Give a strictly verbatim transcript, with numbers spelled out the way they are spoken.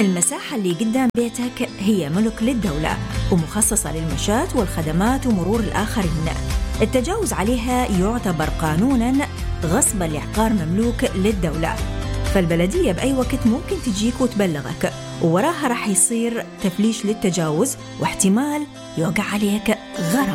المساحة اللي قدام بيتك هي ملك للدولة ومخصصة للمشاة والخدمات ومرور الآخرين. التجاوز عليها يعتبر قانوناً غصب العقار مملوك للدولة، فالبلدية بأي وقت ممكن تجيك وتبلغك، ووراها رح يصير تفليش للتجاوز واحتمال يوقع عليك غرامة.